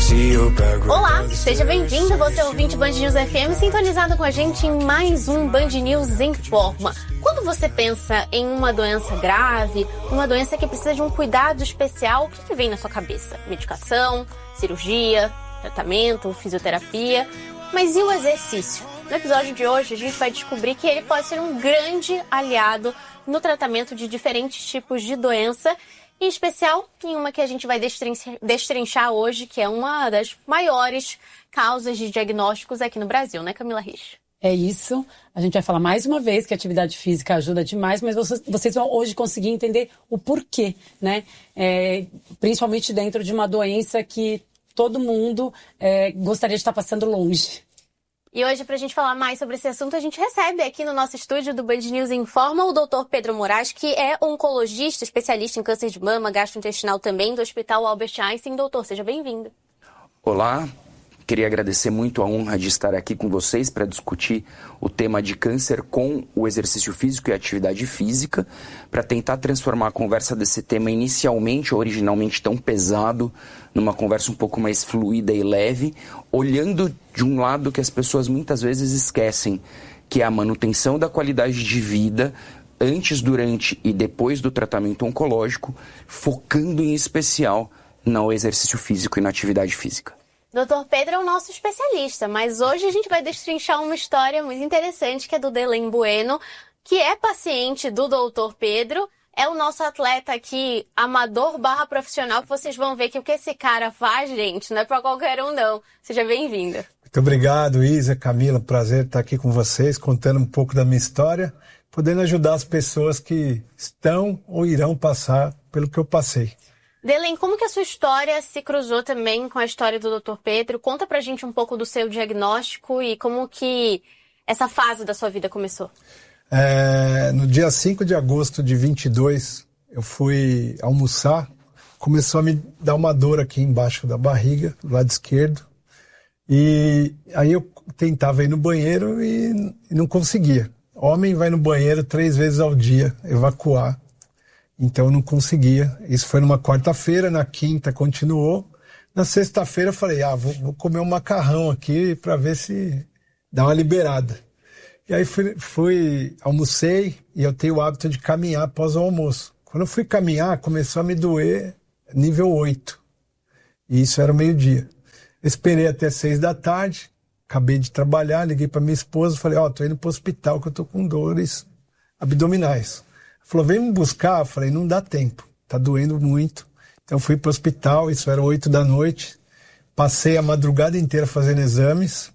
Olá, seja bem-vindo, você é ouvinte Band News FM, sintonizado com a gente em mais um Band News em Forma. Quando você pensa em uma doença grave, uma doença que precisa de um cuidado especial, o que vem na sua cabeça? Medicação, cirurgia, tratamento, fisioterapia, mas e o exercício? No episódio de hoje a gente vai descobrir que ele pode ser um grande aliado no tratamento de diferentes tipos de doença, em especial em uma que a gente vai destrinchar hoje, que é uma das maiores causas de diagnósticos aqui no Brasil, né, Camila Rich? É isso. A gente vai falar mais uma vez que a atividade física ajuda demais, mas vocês vão hoje conseguir entender o porquê, né? Principalmente dentro de uma doença que todo mundo gostaria de estar passando longe. E hoje, para a gente falar mais sobre esse assunto, a gente recebe aqui no nosso estúdio do Band News Informa o Dr. Pedro Moraes, que é oncologista, especialista em câncer de mama, gastrointestinal também, do Hospital Albert Einstein. Doutor, seja bem-vindo. Olá, queria agradecer muito a honra de estar aqui com vocês para discutir o tema de câncer com o exercício físico e a atividade física, para tentar transformar a conversa desse tema originalmente tão pesado, numa conversa um pouco mais fluida e leve, olhando de um lado que as pessoas muitas vezes esquecem, que é a manutenção da qualidade de vida antes, durante e depois do tratamento oncológico, focando em especial no exercício físico e na atividade física. Dr. Pedro é o nosso especialista, mas hoje a gente vai destrinchar uma história muito interessante, que é do Delém Bueno, que é paciente do Dr. Pedro, é o nosso atleta aqui, amador/profissional, que vocês vão ver que o que esse cara faz, gente, não é pra qualquer um, não. Seja bem-vinda. Muito obrigado, Isa, Camila, prazer estar aqui com vocês, contando um pouco da minha história, podendo ajudar as pessoas que estão ou irão passar pelo que eu passei. Delém, como que a sua história se cruzou também com a história do Dr. Pedro? Conta pra gente um pouco do seu diagnóstico e como que essa fase da sua vida começou. No dia 5 de agosto de 22, eu fui almoçar, começou a me dar uma dor aqui embaixo da barriga, do lado esquerdo, e aí eu tentava ir no banheiro e não conseguia. Homem vai no banheiro 3 vezes ao dia, evacuar. Então eu não conseguia. Isso foi numa quarta-feira, na quinta continuou. Na sexta-feira eu falei, vou comer um macarrão aqui para ver se dá uma liberada. E aí almocei e eu tenho o hábito de caminhar após o almoço. Quando eu fui caminhar, começou a me doer nível 8. E isso era o meio-dia. Esperei até 6 da tarde, acabei de trabalhar, liguei para minha esposa, falei, tô indo pro hospital que eu tô com dores abdominais. Falou, vem me buscar. Eu falei, não dá tempo, tá doendo muito. Então fui pro hospital, isso era 8 da noite. Passei a madrugada inteira fazendo exames.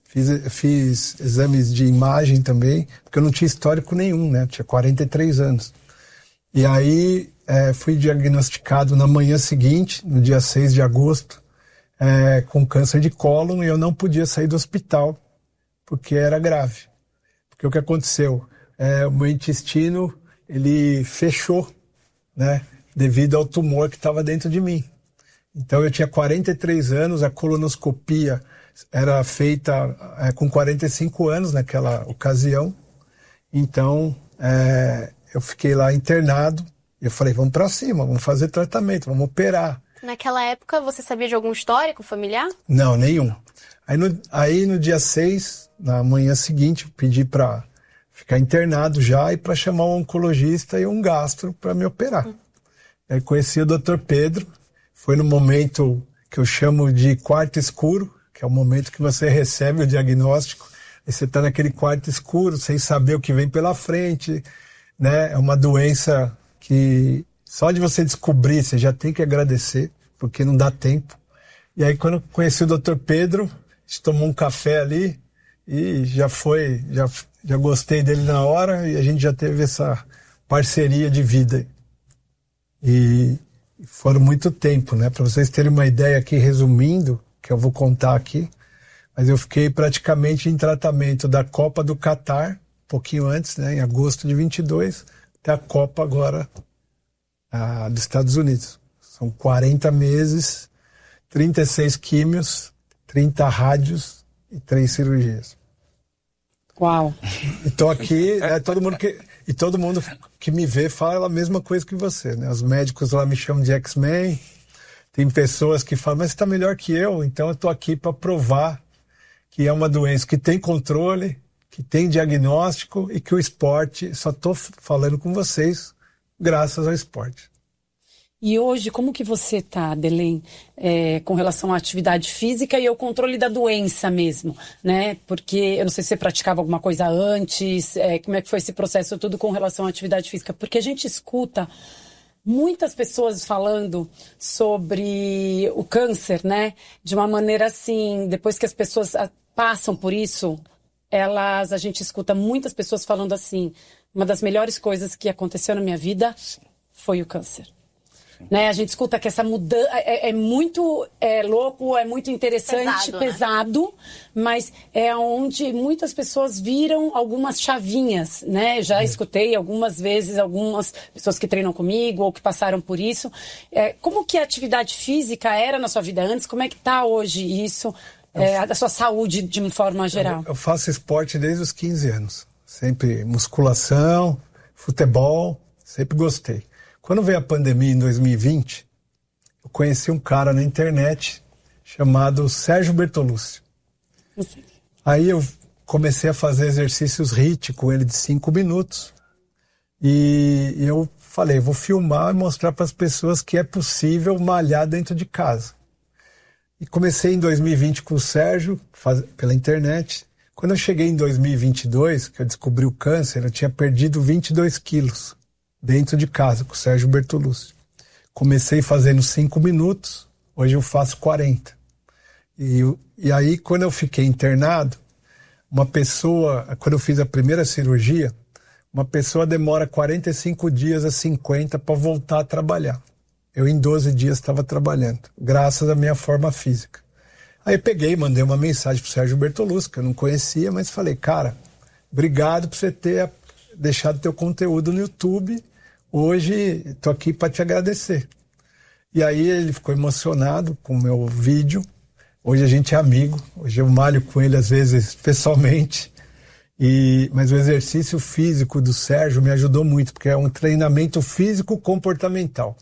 Fiz exames de imagem também, porque eu não tinha histórico nenhum, né? Eu tinha 43 anos. E aí fui diagnosticado na manhã seguinte, no dia 6 de agosto, com câncer de cólon, e eu não podia sair do hospital, porque era grave. Porque o que aconteceu? O meu intestino ele fechou, né, devido ao tumor que estava dentro de mim. Então eu tinha 43 anos, a colonoscopia era feita com 45 anos naquela ocasião. Então eu fiquei lá internado, eu falei, vamos para cima, vamos fazer tratamento, vamos operar. Naquela época você sabia de algum histórico familiar? Não, nenhum. Aí no dia 6, na manhã seguinte, eu pedi para ficar internado já e para chamar um oncologista e um gastro para me operar. Aí conheci o Dr. Pedro, foi no momento que eu chamo de quarto escuro, que é o momento que você recebe o diagnóstico, e você está naquele quarto escuro, sem saber o que vem pela frente, né? É uma doença que só de você descobrir, você já tem que agradecer, porque não dá tempo. E aí quando eu conheci o Dr. Pedro, a gente tomou um café ali, e já gostei dele na hora e a gente já teve essa parceria de vida. E foram muito tempo, né? Para vocês terem uma ideia aqui, resumindo, que eu vou contar aqui, mas eu fiquei praticamente em tratamento da Copa do Catar, um pouquinho antes, né? Em agosto de 22, até a Copa agora dos Estados Unidos. São 40 meses, 36 químios, 30 rádios e 3 cirurgias. Uau! Então aqui, todo mundo que me vê fala a mesma coisa que você, né? Os médicos lá me chamam de X-Men, Tem pessoas que falam, mas você está melhor que eu, então eu estou aqui para provar que é uma doença que tem controle, que tem diagnóstico e que o esporte, só estou falando com vocês graças ao esporte. E hoje, como que você está, Adelém, com relação à atividade física e ao controle da doença mesmo, né? Porque eu não sei se você praticava alguma coisa antes, como é que foi esse processo tudo com relação à atividade física? Porque a gente escuta muitas pessoas falando sobre o câncer, né? De uma maneira assim, depois que as pessoas passam por isso, a gente escuta muitas pessoas falando assim, uma das melhores coisas que aconteceu na minha vida foi o câncer. Né? A gente escuta que essa mudança é muito louco, é muito interessante, pesado, né? Mas é onde muitas pessoas viram algumas chavinhas, né? Já escutei algumas vezes algumas pessoas que treinam comigo ou que passaram por isso. Como que a atividade física era na sua vida antes? Como é que está hoje isso? A sua saúde de uma forma geral? Eu faço esporte desde os 15 anos. Sempre musculação, futebol, sempre gostei. Quando veio a pandemia em 2020, eu conheci um cara na internet chamado Sérgio Bertolucci. Aí eu comecei a fazer exercícios HIIT com ele de 5 minutos. E eu falei, vou filmar e mostrar para as pessoas que é possível malhar dentro de casa. E comecei em 2020 com o Sérgio, pela internet. Quando eu cheguei em 2022, que eu descobri o câncer, eu tinha perdido 22 quilos. Dentro de casa, com o Sérgio Bertolucci. Comecei fazendo 5 minutos, hoje eu faço 40. E aí, quando eu fiquei internado, uma pessoa, quando eu fiz a primeira cirurgia, uma pessoa demora 45 dias a 50 para voltar a trabalhar. Eu, em 12 dias, estava trabalhando, graças à minha forma física. Aí eu peguei e mandei uma mensagem pro Sérgio Bertolucci, que eu não conhecia, mas falei, cara, obrigado por você ter deixado teu conteúdo no YouTube. Hoje estou aqui para te agradecer. E aí ele ficou emocionado com o meu vídeo. Hoje a gente é amigo. Hoje eu malho com ele às vezes pessoalmente. Mas o exercício físico do Sérgio me ajudou muito, porque é um treinamento físico comportamental.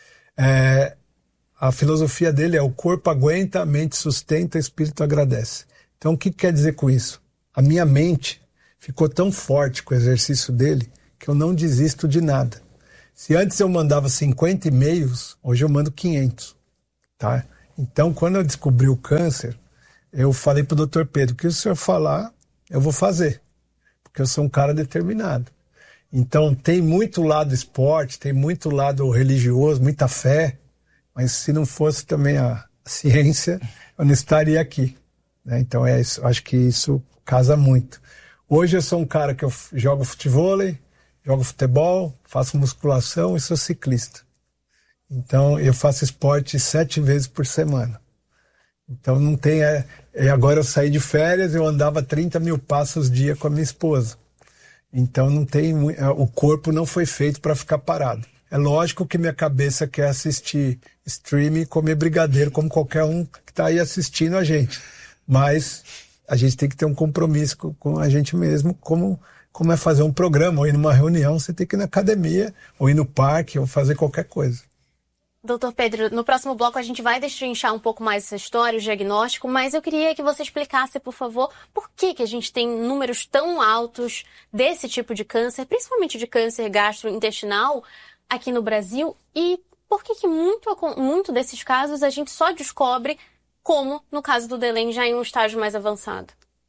A filosofia dele é o corpo aguenta, a mente sustenta, o espírito agradece. Então o que quer dizer com isso? A minha mente ficou tão forte com o exercício dele que eu não desisto de nada. Se antes eu mandava 50 e-mails, hoje eu mando 500, tá? Então, quando eu descobri o câncer, eu falei pro Dr. Pedro, o que o senhor falar, eu vou fazer, porque eu sou um cara determinado. Então, tem muito lado esporte, tem muito lado religioso, muita fé, mas se não fosse também a ciência, eu não estaria aqui, né? Então, acho que isso casa muito. Hoje eu sou um cara que eu jogo futevôlei, jogo futebol, faço musculação e sou ciclista. Então, eu faço esporte 7 vezes por semana. Então, não tem... agora eu saí de férias, eu andava 30 mil passos dia com a minha esposa. Então, não tem... o corpo não foi feito para ficar parado. É lógico que minha cabeça quer assistir streaming e comer brigadeiro, como qualquer um que está aí assistindo a gente. Mas a gente tem que ter um compromisso com a gente mesmo, como é fazer um programa, ou ir numa reunião, você tem que ir na academia, ou ir no parque, ou fazer qualquer coisa. Doutor Pedro, no próximo bloco a gente vai destrinchar um pouco mais essa história, o diagnóstico, mas eu queria que você explicasse, por favor, por que a gente tem números tão altos desse tipo de câncer, principalmente de câncer gastrointestinal, aqui no Brasil, e por que muito desses casos a gente só descobre, como no caso do Adelém, já em um estágio mais avançado?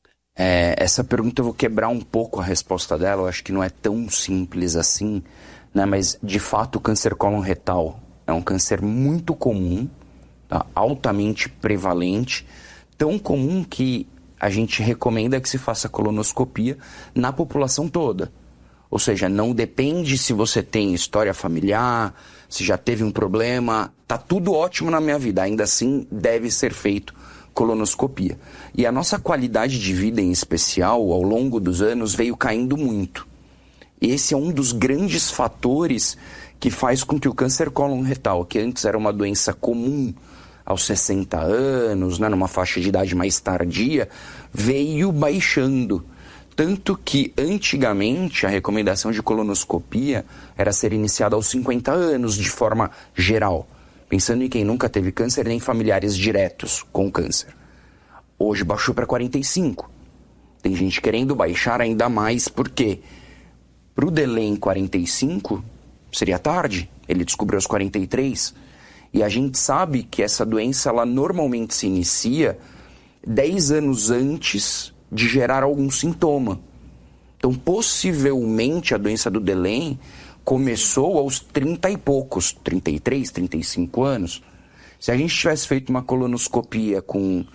Essa pergunta eu vou quebrar um pouco a resposta dela, eu acho que não é tão simples assim, né? Mas de fato o câncer cólon retal é um câncer muito comum, tá? Altamente prevalente, tão comum que a gente recomenda que se faça colonoscopia na população toda. Ou seja, não depende se você tem história familiar, se já teve um problema, tá tudo ótimo na minha vida, ainda assim deve ser feito colonoscopia. E a nossa qualidade de vida em especial, ao longo dos anos, veio caindo muito. Esse é um dos grandes fatores que faz com que o câncer cólon retal, que antes era uma doença comum aos 60 anos, né, numa faixa de idade mais tardia, veio baixando. Tanto que, antigamente, a recomendação de colonoscopia era ser iniciada aos 50 anos, de forma geral. Pensando em quem nunca teve câncer nem familiares diretos com câncer. Hoje baixou para 45. Tem gente querendo baixar ainda mais, porque para o Delen 45 seria tarde, ele descobriu aos 43. E a gente sabe que essa doença ela normalmente se inicia 10 anos antes de gerar algum sintoma. Então, possivelmente, a doença do Delen começou aos 30 e poucos, 33, 35 anos. Se a gente tivesse feito uma colonoscopia com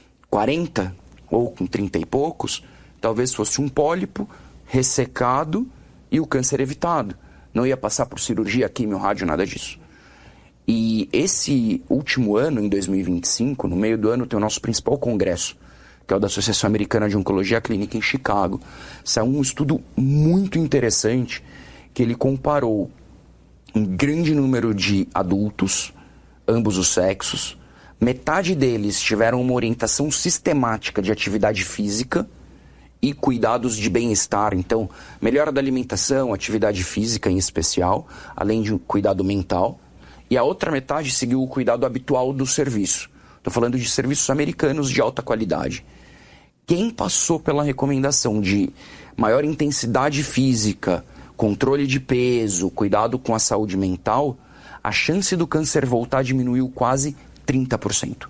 40 ou com 30 e poucos, talvez fosse um pólipo ressecado e o câncer evitado. Não ia passar por cirurgia, quimio, rádio, nada disso. E esse último ano, em 2025, no meio do ano, tem o nosso principal congresso, que é o da Associação Americana de Oncologia Clínica em Chicago. Saiu um estudo muito interessante que ele comparou um grande número de adultos, ambos os sexos. Metade deles tiveram uma orientação sistemática de atividade física e cuidados de bem-estar. Então, melhora da alimentação, atividade física em especial, além de um cuidado mental. E a outra metade seguiu o cuidado habitual do serviço. Estou falando de serviços americanos de alta qualidade. Quem passou pela recomendação de maior intensidade física, controle de peso, cuidado com a saúde mental, a chance do câncer voltar diminuiu quase 30%.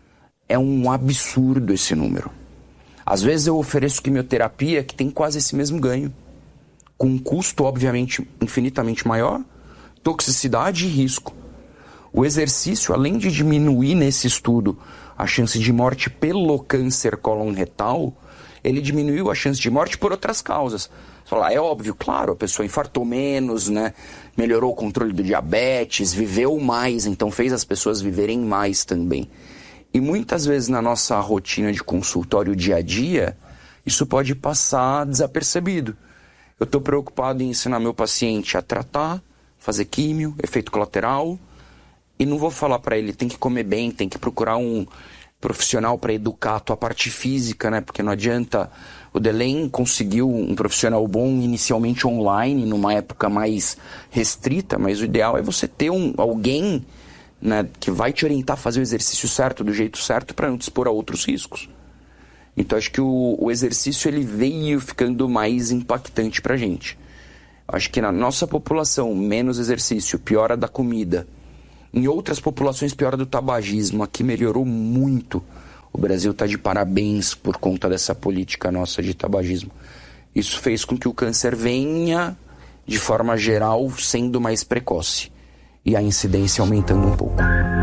É um absurdo esse número. Às vezes eu ofereço quimioterapia que tem quase esse mesmo ganho, com um custo, obviamente, infinitamente maior, toxicidade e risco. O exercício, além de diminuir nesse estudo a chance de morte pelo câncer cólon-retal, ele diminuiu a chance de morte por outras causas. Você fala, é óbvio, claro, a pessoa infartou menos, né? Melhorou o controle do diabetes, viveu mais, então fez as pessoas viverem mais também. E muitas vezes na nossa rotina de consultório dia a dia, isso pode passar desapercebido. Eu estou preocupado em ensinar meu paciente a tratar, fazer químio, efeito colateral, e não vou falar para ele, tem que comer bem, tem que procurar um profissional para educar a tua parte física, né? Porque não adianta. O Delen conseguiu um profissional bom inicialmente online, numa época mais restrita, mas o ideal é você ter alguém, né, que vai te orientar a fazer o exercício certo, do jeito certo, para não te expor a outros riscos. Então acho que o exercício ele veio ficando mais impactante para a gente. Acho que na nossa população, menos exercício, piora da comida. Em outras populações, piora do tabagismo. Aqui melhorou muito. O Brasil está de parabéns por conta dessa política nossa de tabagismo. Isso fez com que o câncer venha, de forma geral, sendo mais precoce. E a incidência aumentando um pouco.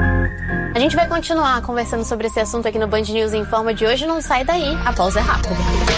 A gente vai continuar conversando sobre esse assunto aqui no Band News Informa de hoje. Não sai daí, a pausa é rápida.